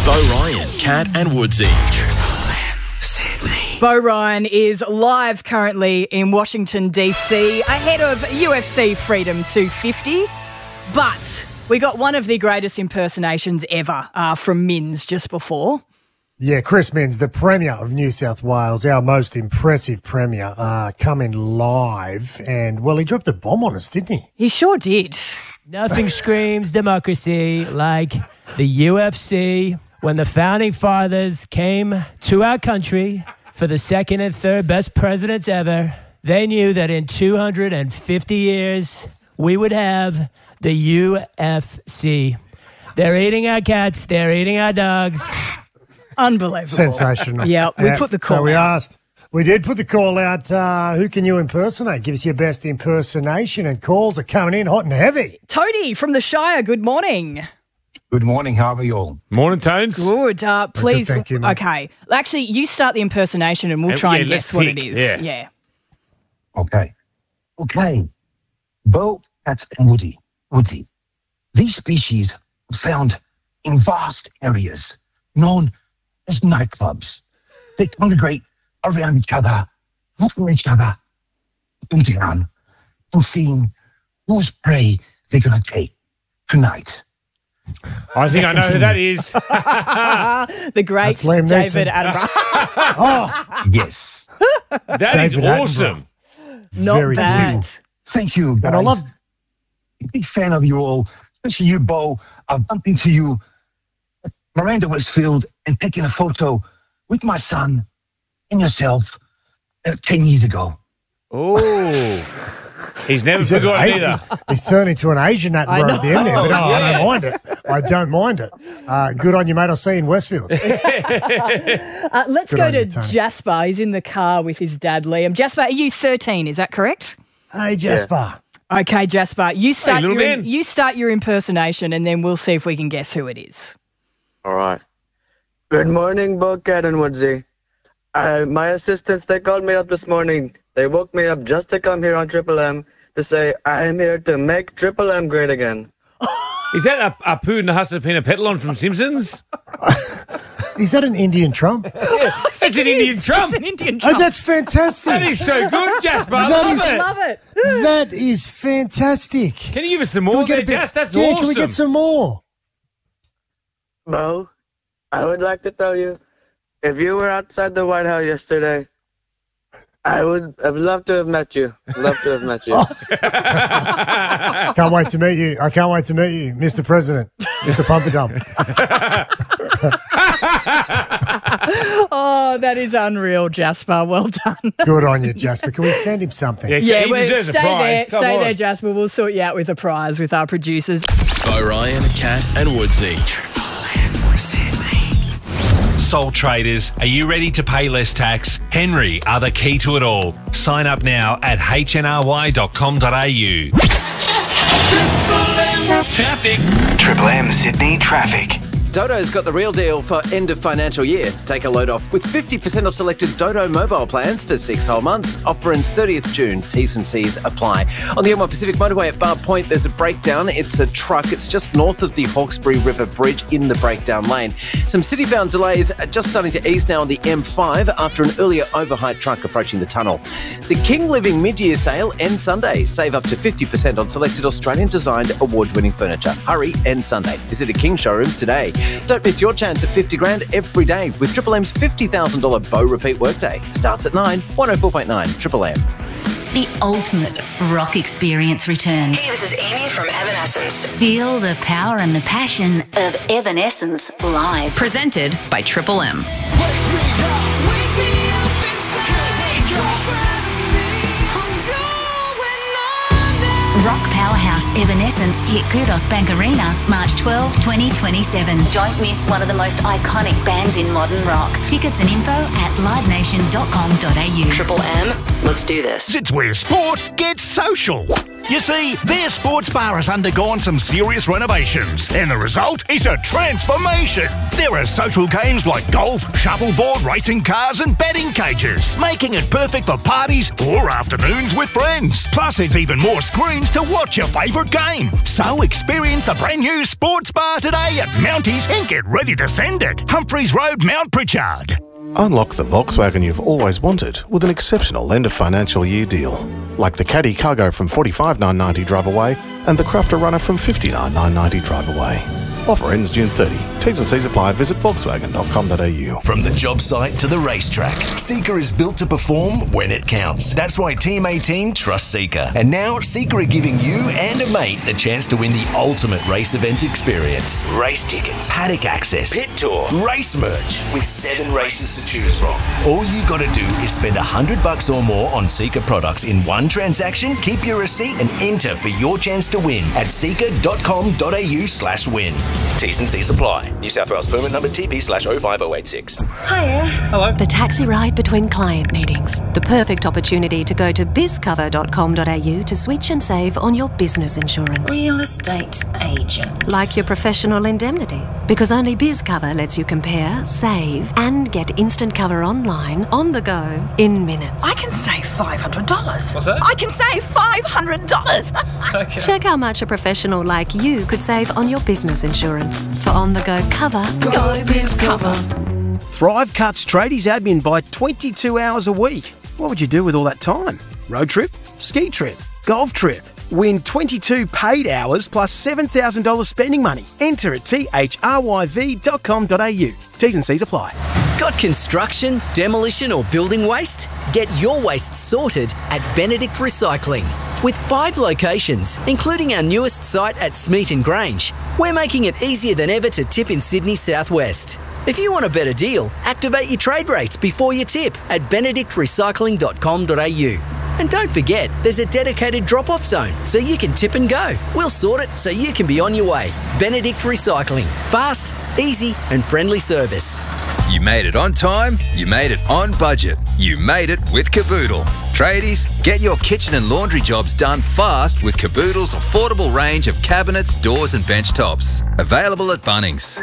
Bo Ryan, Kat and Woodsy. Sydney. Bo Ryan is live currently in Washington, D.C. ahead of UFC Freedom 250. But we got one of the greatest impersonations ever from Mins just before. Yeah, Chris Mins, the Premier of New South Wales, our most impressive Premier, coming live. And, well, he dropped a bomb on us, didn't he? He sure did. Nothing screams democracy like the UFC. When the founding fathers came to our country for the second and third best presidents ever, they knew that in 250 years, we would have the UFC. They're eating our cats. They're eating our dogs. Unbelievable. Sensational. Yeah, we put the call out. We did put the call out. Who can you impersonate? Give us your best impersonation, and calls are coming in hot and heavy. Tony from the Shire, good morning. Good morning. How are you all? Morning, Tones. Good. Please. Good, thank you, mate. Okay. Actually, you start the impersonation and we'll try and guess what it is. Yeah. Okay. Bo, Kat, and Woody. These species are found in vast areas known as nightclubs. They congregate around each other, looking at each other, up and down, and seeing whose prey they're going to take tonight. I think I know who that is. The great David Attenborough. Yes. That is David awesome. Not Very bad. good. Thank you, guys. And I love... Big fan of you all, especially you, Bo. I've bumped into you at Miranda Westfield and taken a photo with my son and yourself 10 years ago. Oh. He's never forgotten either. He's turned into an Asian at the end there, but I don't mind it. I don't mind it. Good on you, mate. I'll see you in Westfield. Let's go to Jasper. He's in the car with his dad, Liam. Jasper, are you 13? Is that correct? Hey, Jasper. Okay, Jasper. You start little man. you start your impersonation and then we'll see if we can guess who it is. All right. Good morning, Bo, Kat, and Woodsy. My assistants, they called me up this morning. They woke me up just to come here on Triple M to say, I am here to make Triple M great again. Is that Apu Nahasapina Petalon from Simpsons? Is that an Indian Trump? It's an Indian Trump. It's an Indian Trump. Oh, that's fantastic. That is so good, Jasper. I love it. That is fantastic. Can you give us some more there, Jas? That's awesome. Yeah, can we get some more? Bo, I would like to tell you, if you were outside the White House yesterday, I would have loved to have met you. Can't wait to meet you. I can't wait to meet you, Mr. President, Mr. Pumpadump. Oh, that is unreal, Jasper. Well done. Good on you, Jasper. Can we send him something? Yeah, he deserves a prize. Stay there, Jasper. We'll sort you out with a prize with our producers. Bo Ryan, Kat and Woodsy. Sole traders, are you ready to pay less tax? Henry are the key to it all. Sign up now at hnry.com.au. Traffic. Triple M Sydney traffic. Dodo's got the real deal for end of financial year. Take a load off with 50% off selected Dodo mobile plans for 6 whole months. Offer ends 30th June. T's and C's apply. On the M1 Pacific Motorway at Barb Point, there's a breakdown. It's a truck. It's just north of the Hawkesbury River Bridge in the breakdown lane. Some city-bound delays are just starting to ease now on the M5 after an earlier overheight truck approaching the tunnel. The King Living mid-year sale ends Sunday. Save up to 50% on selected Australian-designed award-winning furniture. Hurry, ends Sunday. Visit a King showroom today. Don't miss your chance at 50 grand every day with Triple M's $50,000 Bo Repeat Workday. Starts at 9, 104.9 Triple M. The ultimate rock experience returns. Hey, this is Amy from Evanescence. Feel the power and the passion of Evanescence live. Presented by Triple M. Rock powerhouse Evanescence hit Kudos Bank Arena March 12, 2027. Don't miss one of the most iconic bands in modern rock. Tickets and info at livenation.com.au. Triple M, let's do this. It's where sport gets social. You see, their sports bar has undergone some serious renovations, and the result is a transformation. There are social games like golf, shuffleboard, racing cars, and batting cages, making it perfect for parties or afternoons with friends. Plus, there's even more screens to watch your favourite game. So experience the brand new sports bar today at Mounties and get ready to send it. Humphreys Road, Mount Pritchard. Unlock the Volkswagen you've always wanted with an exceptional end of financial year deal. Like the Caddy Cargo from $45,990 drive away and the Crafter Runner from $59,990 drive away. Offer ends June 30. T's and C's apply. Visit Volkswagen.com.au. From the job site to the racetrack, Seeker is built to perform when it counts. That's why Team 18 trusts Seeker. And now Seeker are giving you and a mate the chance to win the ultimate race event experience. Race tickets, paddock access, pit tour, race merch, with 7 races to choose from. All you gotta do is spend $100 or more on Seeker products in one transaction, keep your receipt and enter for your chance to win at seeker.com.au/win. T's and C's apply. New South Wales permit number TP/05086. Hiya. Hello. The taxi ride between client meetings. The perfect opportunity to go to bizcover.com.au to switch and save on your business insurance. Real estate agent. Like your professional indemnity. Because only BizCover lets you compare, save, and get instant cover online, on the go, in minutes. I can save $500. What's that? I can save $500. Okay. Check how much a professional like you could save on your business insurance. For on-the-go cover, go BizCover. Thrive cuts tradies admin by 22 hours a week. What would you do with all that time? Road trip? Ski trip? Golf trip? Win 22 paid hours plus $7,000 spending money. Enter at thryv.com.au. T's and C's apply. Got construction, demolition or building waste? Get your waste sorted at Benedict Recycling. With 5 locations, including our newest site at Smeaton Grange, we're making it easier than ever to tip in Sydney southwest. If you want a better deal, activate your trade rates before you tip at benedictrecycling.com.au. And don't forget, there's a dedicated drop-off zone so you can tip and go. We'll sort it so you can be on your way. Benedict Recycling. Fast, easy and friendly service. You made it on time, you made it on budget, you made it with Caboodle. Tradies, get your kitchen and laundry jobs done fast with Caboodle's affordable range of cabinets, doors and bench tops. Available at Bunnings.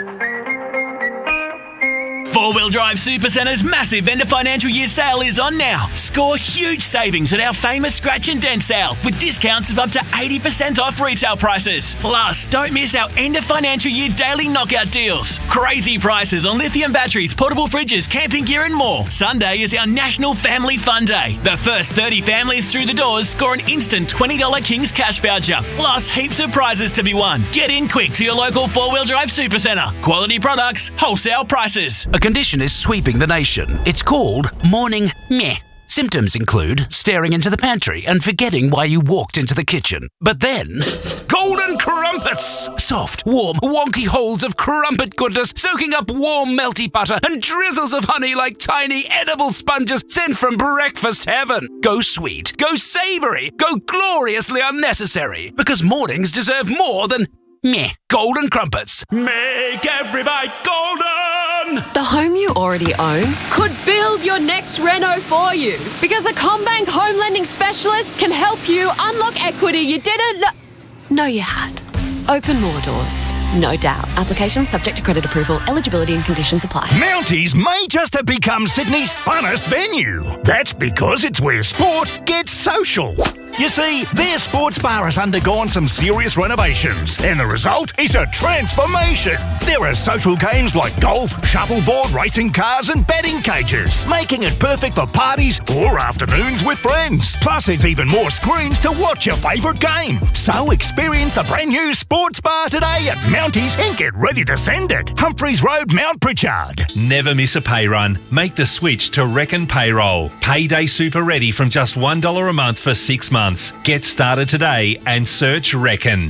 4-Wheel Drive Supercenter's massive end of financial year sale is on now. Score huge savings at our famous Scratch and Dent sale with discounts of up to 80% off retail prices. Plus, don't miss our end of financial year daily knockout deals. Crazy prices on lithium batteries, portable fridges, camping gear and more. Sunday is our National Family Fun Day. The first 30 families through the doors score an instant $20 King's Cash voucher. Plus, heaps of prizes to be won. Get in quick to your local 4-Wheel Drive Supercentre. Quality products, wholesale prices. A condition is sweeping the nation. It's called morning meh. Symptoms include staring into the pantry and forgetting why you walked into the kitchen. But then, golden crumpets! Soft, warm, wonky holes of crumpet goodness soaking up warm, melty butter and drizzles of honey like tiny edible sponges sent from breakfast heaven. Go sweet, go savoury, go gloriously unnecessary. Because mornings deserve more than meh. Golden crumpets. Make every bite golden! The home you already own could build your next reno for you, because a CommBank home lending specialist can help you unlock equity you didn't know you had. Open more doors. No doubt. Application subject to credit approval. Eligibility and conditions apply. Mounties may just have become Sydney's funnest venue. That's because it's where sport gets social. You see, their sports bar has undergone some serious renovations, and the result is a transformation. There are social games like golf, shuffleboard, racing cars and batting cages, making it perfect for parties or afternoons with friends. Plus, there's even more screens to watch your favourite game. So experience the brand new sports bar today at Mounties and get ready to send it. Humphreys Road, Mount Pritchard. Never miss a pay run. Make the switch to Reckon Payroll. Payday super ready from just $1 a month for 6 months. Get started today and search Reckon.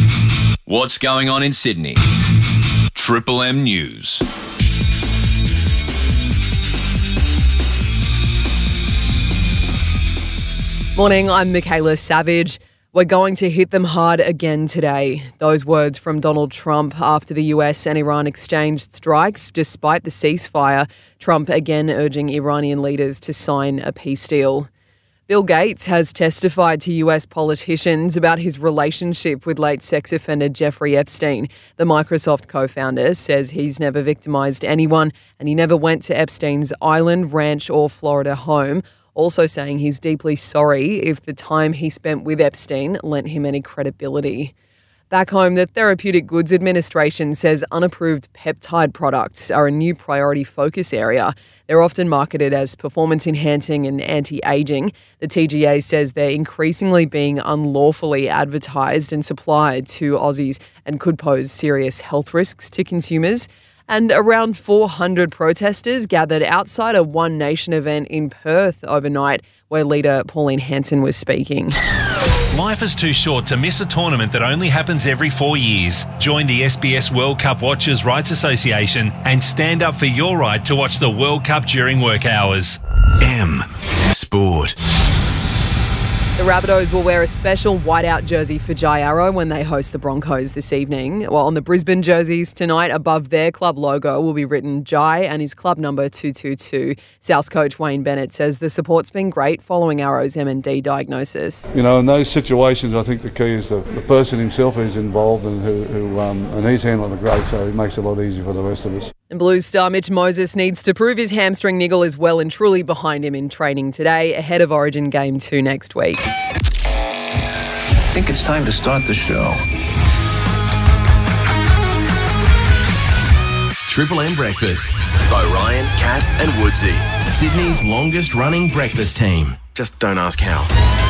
What's going on in Sydney? Triple M News. Morning, I'm Michaela Savage. We're going to hit them hard again today. Those words from Donald Trump after the US and Iran exchanged strikes despite the ceasefire. Trump again urging Iranian leaders to sign a peace deal. Bill Gates has testified to US politicians about his relationship with late sex offender Jeffrey Epstein. The Microsoft co-founder says he's never victimized anyone and he never went to Epstein's island, ranch or Florida home, also saying he's deeply sorry if the time he spent with Epstein lent him any credibility. Back home, the Therapeutic Goods Administration says unapproved peptide products are a new priority focus area. They're often marketed as performance-enhancing and anti-aging. The TGA says they're increasingly being unlawfully advertised and supplied to Aussies and could pose serious health risks to consumers. And around 400 protesters gathered outside a One Nation event in Perth overnight where leader Pauline Hanson was speaking. Life is too short to miss a tournament that only happens every 4 years. Join the SBS World Cup Watchers' Rights Association and stand up for your right to watch the World Cup during work hours. M Sport. The Rabbitohs will wear a special whiteout jersey for Jai Arrow when they host the Broncos this evening. While on the Brisbane jerseys tonight, above their club logo will be written Jai and his club number 222. Souths coach Wayne Bennett says the support's been great following Arrow's MND diagnosis. You know, in those situations, I think the key is the person himself who's involved and and he's handling it great, so it makes it a lot easier for the rest of us. And Blues star Mitch Moses needs to prove his hamstring niggle is well and truly behind him in training today, ahead of Origin Game 2 next week. I think it's time to start the show. Triple M Breakfast by Ryan, Kat and Woodsy. Sydney's longest running breakfast team. Just don't ask how.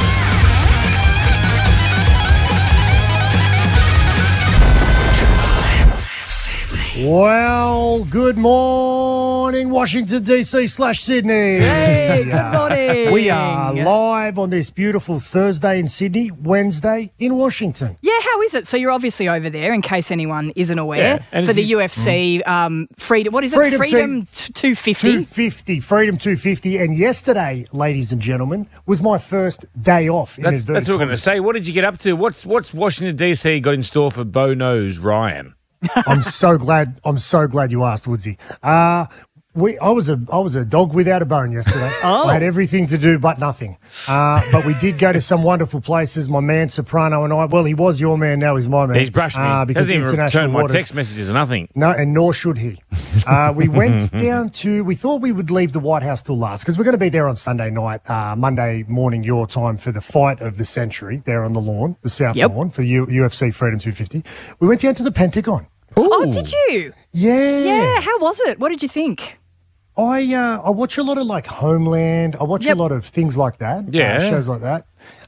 Well, good morning, Washington, D.C./Sydney. Hey, good morning. We are live on this beautiful Thursday in Sydney, Wednesday in Washington. Yeah, how is it? So you're obviously over there, in case anyone isn't aware, for the UFC Freedom. What is it? Freedom 250. 250, Freedom 250. And yesterday, ladies and gentlemen, was my first day off. That's what I'm going to say. What did you get up to? What's Washington DC got in store for Bo Nose Ryan? I'm so glad you asked, Woodsy. I was a dog without a bone yesterday. I had everything to do but nothing. But we did go to some wonderful places. My man Soprano and I. Well, he was your man. Now he's my man. He's brushed me. Because Hasn't even returned my text messages or nothing. No, and nor should he. We went down to. We thought we would leave the White House till last because we're going to be there on Sunday night, Monday morning your time for the fight of the century there on the lawn, the South Lawn for UFC Freedom 250. We went down to the Pentagon. Ooh. Oh, did you? Yeah. Yeah. How was it? What did you think? I watch a lot of like Homeland. I watch a lot of things like that. Yeah. Shows like that.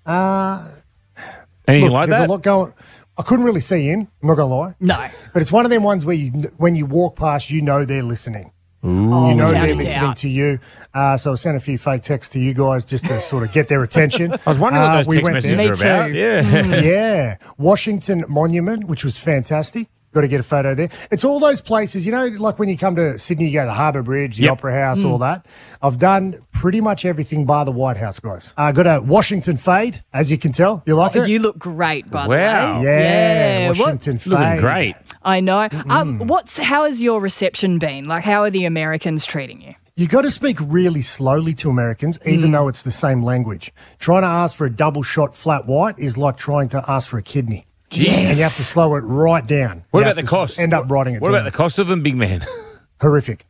Anything like there's that? a lot going. I couldn't really see in. I'm not gonna lie. No. But it's one of them ones where when you walk past, you know they're listening. Ooh. You know they're listening to you. So I sent a few fake texts to you guys just to sort of get their attention. I was wondering what those text messages were about. Yeah. Yeah. Washington Monument, which was fantastic. Got to get a photo there. It's all those places, you know, like when you come to Sydney, you go to the Harbour Bridge, the Opera House, all that. I've done pretty much everything bar the White House, guys. Got a Washington fade, as you can tell. You like it? You look great, by the way. Yeah, Washington fade. Looking great. I know. How has your reception been? Like, how are the Americans treating you? You got to speak really slowly to Americans, even though it's the same language. Trying to ask for a double shot flat white is like trying to ask for a kidney. Jesus. And you have to slow it right down. What about the cost? End up writing it What down. about the cost of them, big man? Horrific.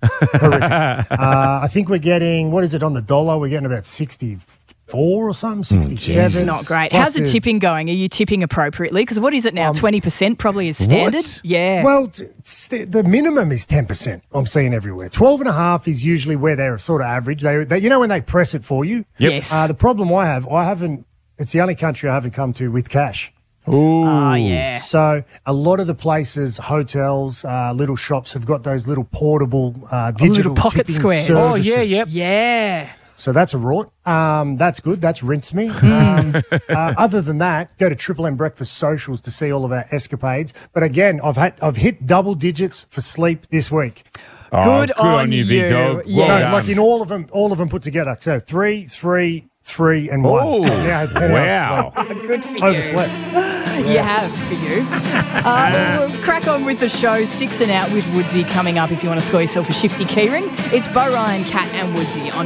I think we're getting, what is it on the dollar? We're getting about 64 or something, 67. It's not great. How's the tipping going? Are you tipping appropriately? Because what is it now? 20% probably is standard? What? Yeah. Well, the minimum is 10%. I'm seeing everywhere. 12.5 is usually where they're sort of average. They you know when they press it for you? Yep. Yes. The problem I haven't, it's the only country I haven't come to with cash. Ooh. Oh, yeah. So a lot of the places, hotels, little shops have got those little portable digital little pocket tipping squares. services. Oh, yeah. Yeah. So that's a rort. That's good. That's rinse me. Other than that, go to Triple M Breakfast Socials to see all of our escapades. But again, I've hit double digits for sleep this week. Oh, good on you, big dog. Yes. No, like in all of them put together. So 3, 3, 3, and 1. Oh, so now I had 10 wow. hours sleep. Good for you. Overslept. You have, for you. We'll crack on with the show. 6 and Out with Woodsy coming up if you want to score yourself a shifty keyring. It's Bo, Ryan, Kat and Woodsy on